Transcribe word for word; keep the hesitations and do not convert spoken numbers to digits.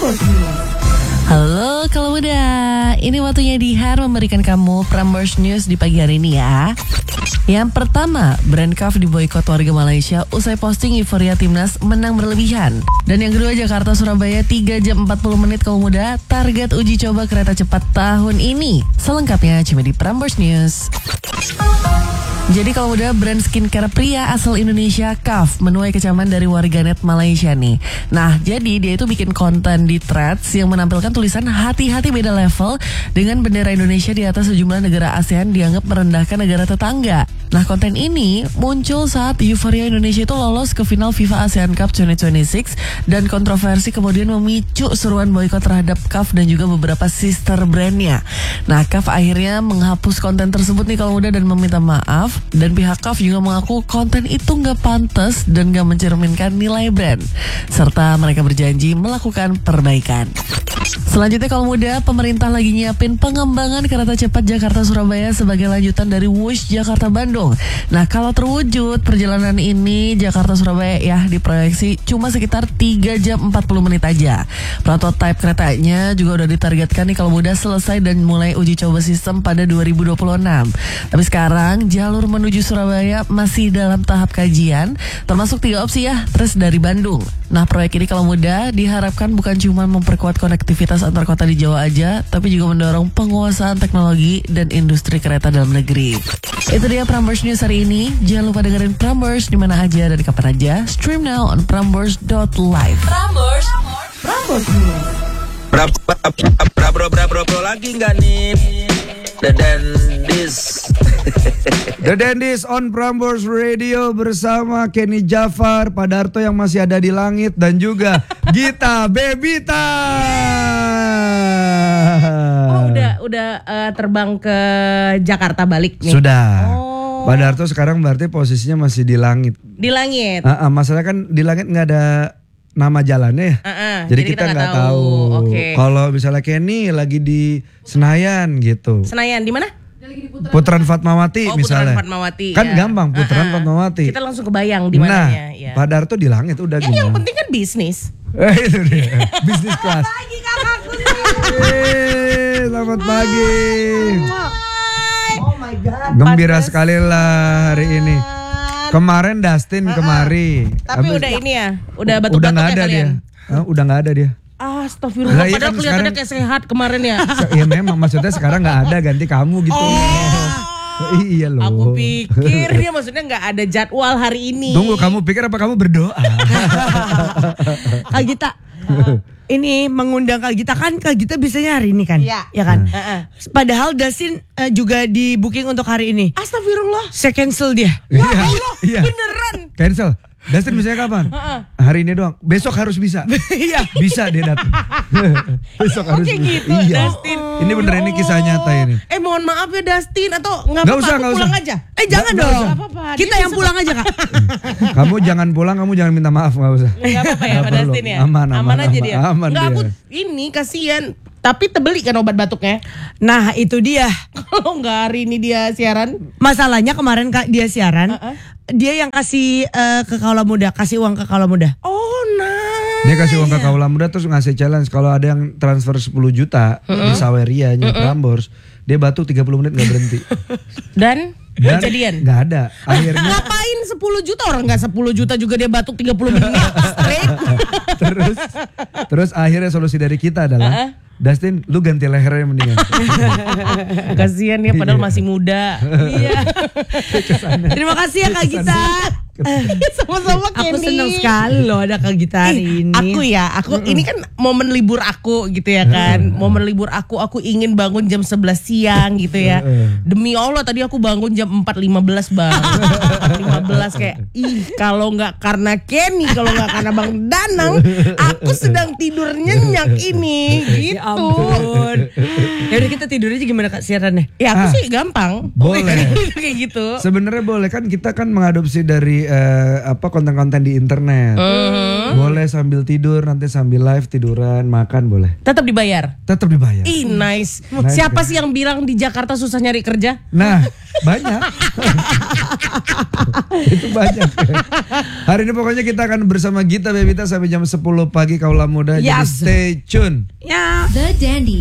Prambors News. Halo kalau muda, ini waktunya Dihar memberikan kamu Prambors News di pagi hari ini ya. Yang pertama, brand Kaf diboikot warga Malaysia usai posting euforia timnas menang berlebihan. Dan yang kedua, Jakarta Surabaya tiga jam empat puluh menit kaum muda, target uji coba kereta cepat tahun ini. Selengkapnya cuma di Prambors News. Jadi kalau udah brand skincare pria asal Indonesia Kaf menuai kecaman dari warganet Malaysia nih. Nah jadi dia itu bikin konten di Threads yang menampilkan tulisan hati-hati beda level dengan bendera Indonesia di atas sejumlah negara ASEAN dianggap merendahkan negara tetangga. Nah konten ini muncul saat euforia Indonesia itu lolos ke final FIFA ASEAN Cup dua ribu dua puluh enam dan kontroversi kemudian memicu seruan boikot terhadap Kaf dan juga beberapa sister brandnya. Nah Kaf akhirnya menghapus konten tersebut nih kalau udah dan meminta maaf. Dan pihak Kaf juga mengaku konten itu nggak pantas dan nggak mencerminkan nilai brand. Serta mereka berjanji melakukan perbaikan. Selanjutnya kalau muda, pemerintah lagi nyiapin pengembangan kereta cepat Jakarta-Surabaya sebagai lanjutan dari Wush Jakarta-Bandung. Nah kalau terwujud, perjalanan ini Jakarta-Surabaya ya diproyeksi cuma sekitar tiga jam empat puluh menit aja. Prototipe keretanya juga udah ditargetkan nih kalau muda selesai dan mulai uji coba sistem pada dua ribu dua puluh enam. Tapi sekarang jalur menuju Surabaya masih dalam tahap kajian, termasuk tiga opsi ya, terus dari Bandung. Nah proyek ini kalau muda diharapkan bukan cuma memperkuat konektivitas antar kota di Jawa aja, tapi juga mendorong penguasaan teknologi dan industri kereta dalam negeri. Itu dia Prambors News hari ini. Jangan lupa dengerin Prambors di mana aja dan kapan aja. Stream now on prambors dot live. Prambors, Prambors News. Bra bra bra bra bra bra bra lagi nggak nih? The Dendis. The Dendis on Prambors Radio bersama Kenny Jafar, Pak Darto yang masih ada di langit dan juga Gita Bebita. Oh udah udah uh, terbang ke Jakarta balik nih. Sudah. Oh. Pak Darto sekarang berarti posisinya masih di langit. Di langit. Uh, uh, masalah kan di langit nggak ada nama jalannya, uh-uh, jadi, jadi kita nggak tahu. tahu. Okay. Kalau misalnya Kenny lagi di Senayan gitu. Senayan di mana? Putran Fatmawati oh, misalnya. Putran Fatmawati. Kan ya. gampang Putran uh-uh. Fatmawati. Kita langsung kebayang di mananya. Nah, ya. Pak Darto di langit udah ya, gimana? Yang penting kan bisnis. Eh itu dia, bisnis kelas. Pagi kakakku. Eh, selamat pagi. Oh my God. Gembira sekali lah hari ini. Kemarin Dustin uh-uh. kemari. Tapi Habis, udah ini ya, udah batuk-batuk udah nggak ya ada kalian. dia. Uh, udah nggak ada dia. Astagfirullah, Lah, iya padahal kan kelihatannya sekarang- kayak sehat kemarin ya. Ya memang maksudnya sekarang nggak ada, ganti kamu gitu. Oh. Iya loh. Aku pikir dia maksudnya nggak ada jadwal hari ini. Tunggu, kamu pikir apa kamu berdoa? Kak Gita, uh, ini mengundang Kak Gita kan Kak Gita biasanya hari ini kan? Iya. Ya kan? Uh-uh. Padahal Dustin uh, juga di booking untuk hari ini. Astagfirullah. Saya cancel dia. Iya. Iya. Beneran. Cancel. Dustin misalnya kapan? Uh-uh. Hari ini doang. Besok harus bisa. Iya. Bisa dia datang. Besok harus Oke bisa. gitu, Iya. Dustin. Ini bener, ini kisah nyata ini. Eh mohon maaf ya Dustin, atau nggak Nggak apa-apa usah, aku nggak pulang usah. aja. Eh jangan Nggak dong. usah. Apa-apa, dia Kita yang bisa- pulang aja Kak. Kamu jangan pulang, kamu jangan minta maaf, nggak usah. Nggak apa-apa ya Nggak Pak perlu. Dustin ya. Aman, aman, aja aman, dia. aman Nggak dia. aku ini kasihan. Tapi terbeli kan obat batuknya. Nah itu dia. Kalau nggak hari ini dia siaran. Masalahnya kemarin Kak dia siaran. Uh-uh. Dia yang kasih uh, ke Kaula Muda, kasih uang ke Kaula Muda. Oh nah. Dia kasih uang ke Kaula Muda terus ngasih challenge kalau ada yang transfer sepuluh juta di Saweria-nya Prambors, dia batuk tiga puluh menit nggak berhenti. Dan, Dan kejadian. nggak ada. Akhirnya Ngapain sepuluh juta, orang nggak sepuluh juta juga dia batuk tiga puluh menit straight. terus terus akhirnya solusi dari kita adalah Uh-uh. Dustin, lu ganti lehernya mendingan. Kasihan ya padahal Iya. masih muda. Iya. Terima kasih ya Kak Gita. Sama-sama Kenny. Aku senang sekali loh ada Kak Gita hari Ih, ini. Aku ya, aku ini kan momen libur aku gitu ya kan. Momen libur aku, aku ingin bangun jam sebelas siang gitu ya. Demi Allah tadi aku bangun jam empat lima belas bang. empat lima belas kayak, ih kalau nggak karena Kenny, kalau nggak karena Bang Danang, aku sedang tidur nyenyak ini gitu. Ya ampun. Ya udah kita tidur aja gimana Kak siarannya? Ya aku Ah, sih gampang. boleh. Kayak gitu. Sebenarnya boleh kan, kita kan mengadopsi dari eh, apa konten-konten di internet. Boleh sambil tidur, nanti sambil live tiduran, makan boleh. Tetap dibayar. Tetap dibayar. Ih, nice. Nice, Siapa kan? sih yang bilang di Jakarta susah nyari kerja? Nah, banyak. Itu banyak. Hari ini pokoknya kita akan bersama Gita Bebita sampai jam sepuluh pagi Kaula Muda. Jadi Yes. stay tune. Ya. The Dandy.